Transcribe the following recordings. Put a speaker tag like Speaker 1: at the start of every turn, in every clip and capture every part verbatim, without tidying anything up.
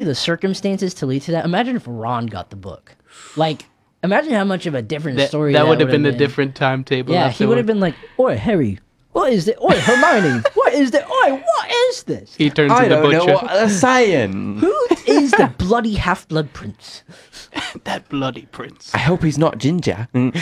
Speaker 1: the circumstances to lead to that. Imagine if Ron got the book. Like, imagine how much of a different
Speaker 2: That,
Speaker 1: story
Speaker 2: that,
Speaker 1: that
Speaker 2: would have been,
Speaker 1: been
Speaker 2: a different timetable.
Speaker 1: Yeah, he would have been like, "Oi, Harry, what is it? Oi, Hermione, what is it? Oi, what is this?
Speaker 2: He turns
Speaker 3: I
Speaker 2: to the
Speaker 3: don't know
Speaker 2: butcher.
Speaker 3: what a cyan.
Speaker 1: Who is the bloody half-blood prince?"
Speaker 2: That bloody prince.
Speaker 3: I hope he's not ginger.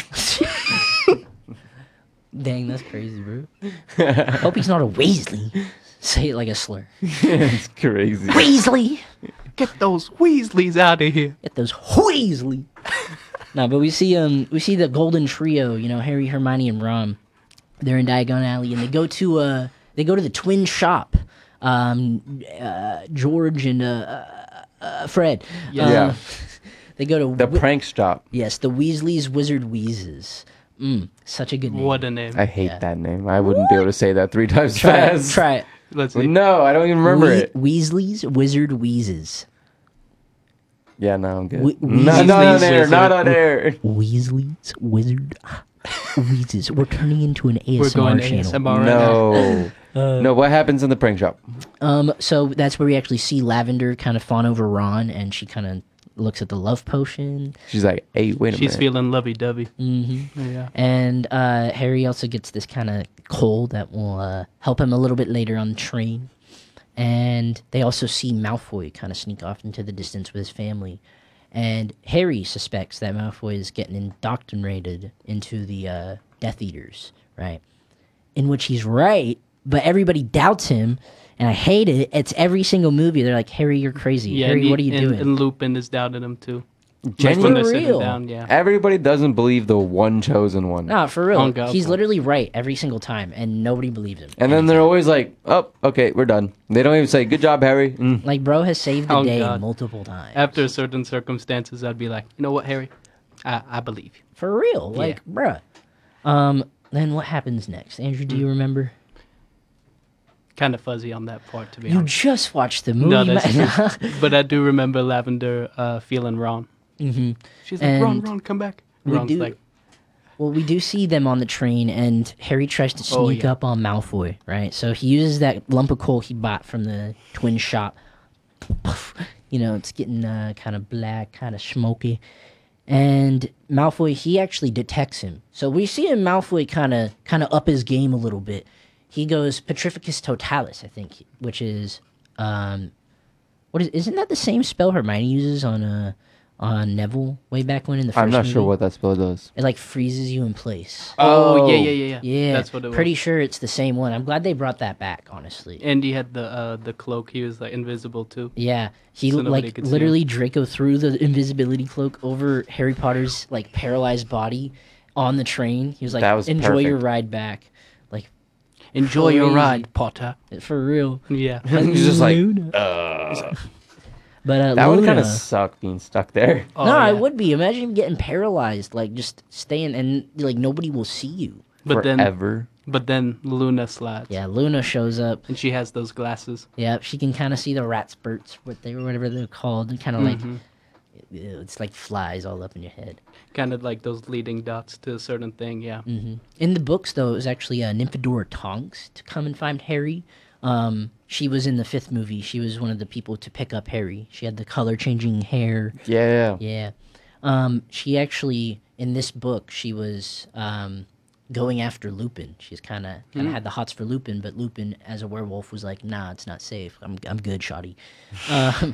Speaker 1: Dang, that's crazy, bro. Hope he's not a Weasley. Say it like a slur.
Speaker 3: It's crazy.
Speaker 1: Weasley!
Speaker 2: Get those Weasleys out of here.
Speaker 1: Get those Weasley. No, but we see um we see the golden trio, you know, Harry, Hermione, and Ron. They're in Diagon Alley, and they go to uh they go to the twin shop. Um, uh, George and uh, uh, uh Fred.
Speaker 2: Yeah.
Speaker 1: Uh,
Speaker 3: Yeah.
Speaker 1: They go to
Speaker 3: The
Speaker 1: Wi-
Speaker 3: prank shop.
Speaker 1: yes, the Weasleys Wizard Wheezes. Mm, such a good name.
Speaker 2: What a name.
Speaker 3: I hate
Speaker 1: Yeah.
Speaker 3: that name. I wouldn't be able to say that three times
Speaker 1: Try it.
Speaker 3: fast.
Speaker 1: Try it.
Speaker 2: Let's see.
Speaker 3: No, I don't even remember
Speaker 1: Wee-
Speaker 3: it.
Speaker 1: Weasley's Wizard Wheezes.
Speaker 3: Yeah, no, I'm good.
Speaker 1: We-
Speaker 3: no, not on
Speaker 2: Weasley's
Speaker 3: air, not
Speaker 2: Wizard.
Speaker 3: on air.
Speaker 1: Weasley's Wizard Wheezes. We're turning into an A
Speaker 2: We're
Speaker 1: S M R
Speaker 2: going
Speaker 1: channel.
Speaker 2: A S M R right now.
Speaker 3: No. No, what happens in the prank shop?
Speaker 1: Um, so that's where we actually see Lavender kind of fawn over Ron, and she kind of looks at the love potion.
Speaker 3: She's like, hey, wait a
Speaker 2: She's
Speaker 3: minute.
Speaker 2: feeling lovey-dovey.
Speaker 1: Mm-hmm.
Speaker 2: Yeah.
Speaker 1: And uh, Harry also gets this kind of cold that will uh, help him a little bit later on the train. And they also see Malfoy kind of sneak off into the distance with his family. And Harry suspects that Malfoy is getting indoctrinated into the uh, Death Eaters, right? In which he's right, but everybody doubts him, and I hate it. It's every single movie. They're like, Harry, you're crazy.
Speaker 2: Yeah,
Speaker 1: Harry,
Speaker 2: and,
Speaker 1: what are
Speaker 2: he-
Speaker 1: you
Speaker 2: and,
Speaker 1: doing?
Speaker 2: And Lupin has doubted him too. Like
Speaker 3: Genuine-
Speaker 2: when they're
Speaker 1: For
Speaker 2: sitting
Speaker 1: real?
Speaker 2: down, yeah.
Speaker 3: Everybody doesn't believe the one chosen one.
Speaker 1: No, for real.
Speaker 2: On God,
Speaker 1: He's
Speaker 2: bro.
Speaker 1: literally right every single time, and nobody believes him.
Speaker 3: And then they're always like, oh, okay, we're done. They don't even say, good job, Harry. Mm.
Speaker 1: Like, bro has saved the
Speaker 2: Oh,
Speaker 1: day
Speaker 2: God.
Speaker 1: multiple times.
Speaker 2: After certain circumstances, I'd be like, you know what, Harry? I, I believe you.
Speaker 1: For real. Like, bruh. Um, then what happens next? Andrew, do you remember?
Speaker 2: Kind of fuzzy on that part, to be
Speaker 1: You
Speaker 2: honest.
Speaker 1: just watched the movie.
Speaker 2: No, that's
Speaker 1: man.
Speaker 2: true. But I do remember Lavender uh, feeling Ron.
Speaker 1: hmm
Speaker 2: She's like, Ron,
Speaker 1: And
Speaker 2: Ron, come back.
Speaker 1: we
Speaker 2: Ron's
Speaker 1: do-
Speaker 2: like,
Speaker 1: Well, we do see them on the train, and Harry tries to
Speaker 2: Oh,
Speaker 1: sneak
Speaker 2: yeah.
Speaker 1: up on Malfoy, right? So he uses that lump of coal he bought from the twin shop. You know, it's getting uh, kind of black, kind of smoky. And Malfoy, he actually detects him. So we see him, Malfoy, kind of kind of up his game a little bit. He goes Petrificus Totalis, I think, which is, um, what is? Isn't that the same spell Hermione uses on uh, on Neville way back when in the first
Speaker 3: I'm not sure
Speaker 1: movie?
Speaker 3: what that spell does.
Speaker 1: It like freezes you in place.
Speaker 2: oh,
Speaker 3: Oh.
Speaker 2: yeah, yeah, yeah, yeah.
Speaker 1: Yeah,
Speaker 2: That's what it
Speaker 1: pretty
Speaker 2: was.
Speaker 1: sure it's the same one. I'm glad they brought that back, honestly.
Speaker 2: And he had the uh, the cloak. He was like invisible too.
Speaker 1: Yeah, he
Speaker 2: So nobody
Speaker 1: like
Speaker 2: could see
Speaker 1: literally Draco threw the invisibility cloak over Harry Potter's like paralyzed body on the train. He was like,
Speaker 3: That was
Speaker 1: "Enjoy your
Speaker 3: perfect.
Speaker 1: ride back," like
Speaker 2: Enjoy your
Speaker 1: Crazy.
Speaker 2: ride, Potter.
Speaker 1: for real.
Speaker 2: Yeah.
Speaker 3: He's just like,
Speaker 1: Luna.
Speaker 3: uh.
Speaker 1: But uh,
Speaker 3: That would
Speaker 1: Luna,
Speaker 3: kind of suck being stuck there.
Speaker 2: Oh,
Speaker 1: no,
Speaker 2: yeah.
Speaker 1: it would be. Imagine him getting paralyzed, like just staying, and like nobody will see you.
Speaker 2: But then,
Speaker 3: Forever.
Speaker 2: but then Luna slides.
Speaker 1: Yeah, Luna shows up.
Speaker 2: And she has those glasses.
Speaker 1: Yeah, she can kind of see the rat spurts, what they whatever they're called, and kind of like
Speaker 2: Mhm.
Speaker 1: it's like flies all up in your head.
Speaker 2: Kind of like those leading dots to a certain thing. Yeah.
Speaker 1: hmm In the books, though, it was actually uh, Nymphadora Tonks to come and find Harry. Um, she was in the fifth movie. She was one of the people to pick up Harry. She had the color changing hair.
Speaker 3: Yeah.
Speaker 1: Yeah. Um, she actually, in this book, she was um, going after Lupin. She's kind of kind of had the hots for Lupin, but Lupin, as a werewolf, was like, "Nah, it's not safe. I'm I'm good, shoddy." Um,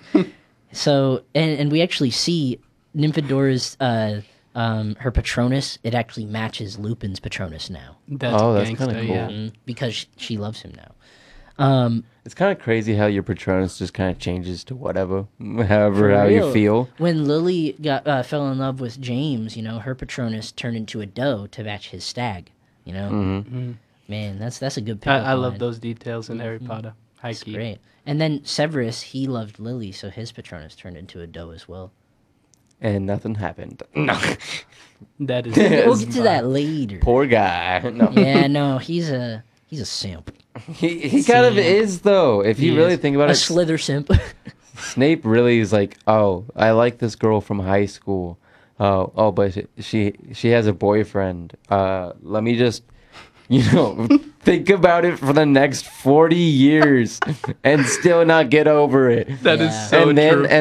Speaker 1: so, and and we actually see Nymphadora's uh, um, her Patronus. It actually matches Lupin's Patronus now,
Speaker 2: That's
Speaker 3: Oh,
Speaker 2: a
Speaker 3: that's
Speaker 2: gangster,
Speaker 3: kinda cool.
Speaker 2: yeah.
Speaker 1: Mhm, because sh- she loves him now. Um,
Speaker 3: It's kind of crazy how your Patronus just kind of changes to whatever, however,
Speaker 1: For
Speaker 3: how you
Speaker 1: real.
Speaker 3: feel.
Speaker 1: when Lily got uh, fell in love with James, you know, her Patronus turned into a doe to match his stag. You know,
Speaker 3: hmm
Speaker 1: man, that's that's a good
Speaker 2: I,
Speaker 1: pickup
Speaker 2: I love
Speaker 1: line.
Speaker 2: those details in Harry Potter. High
Speaker 1: It's
Speaker 2: key.
Speaker 1: great. And then Severus, he loved Lily, so his Patronus turned into a doe as well.
Speaker 3: And nothing happened. No.
Speaker 2: That is.
Speaker 1: We'll
Speaker 3: Yes.
Speaker 1: get to that later.
Speaker 3: Poor guy. No.
Speaker 1: Yeah, no, he's a he's a simp,
Speaker 3: He, he kind of is, though. If you
Speaker 2: He
Speaker 3: really
Speaker 2: is.
Speaker 3: think about
Speaker 1: a
Speaker 3: it,
Speaker 1: slither simp.
Speaker 3: Snape really is like, oh, I like this girl from high school. Oh, oh, but she she, she has a boyfriend. Uh, let me just, you know, think about it for the next forty years and still not get over it.
Speaker 2: That is
Speaker 1: Yeah.
Speaker 2: so
Speaker 3: and then
Speaker 2: true.